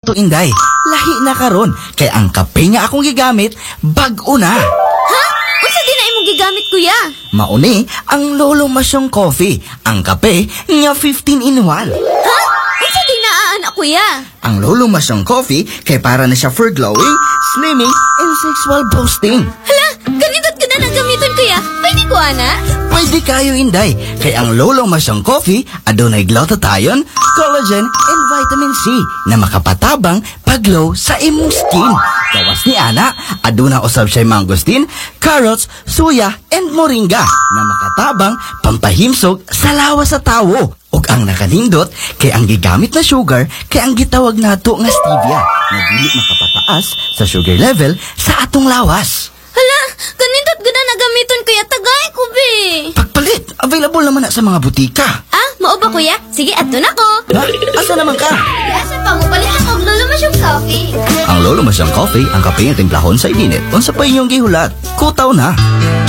to, Inday. Lahi na karon. Kay ang kape nga akong gigamit, bag-o na. Ha? Unsa din na imong gigamit, kuya? Mauni, ang Lolo Masyong Coffee. Ang kape nga 15 in 1. Ha? Unsa din na anak, kuya? Ang Lolo Masyong Coffee kay para na siya for glowing, slimming, and sexual boosting. Hala, ganito't ka na gamiton, kuya. Pwede ko, ana? Pwede kayo, Inday. Kay ang Lolo Masyong Coffee, adunay glutathione, collagen, and vitamin C na makapatabang pag-glow sa imong skin. Gawas ni Ana, aduna usab siya mangosteen, carrots, suya, and moringa na makatabang pampahimsog sa lawas sa tawo. Ug ang nakanindot kay ang gigamit na sugar kay ang gitawag nato nga stevia na dili makapataas sa sugar level sa atong lawas. Hala, ganito't ka na gamiton, kuya. Tagay ko, be. Pagpalit, available naman na sa mga butika. Ah, mao ba, kuya? Sige, adto na ko. Ha? Asa naman ka? Asa pa mo palit ako og Lolo Masyong Coffee. Ang Lolo Masyong Coffee, ang kape nga timplahon sa ininit. Unsa pa inyong gihulat? Kutaw na.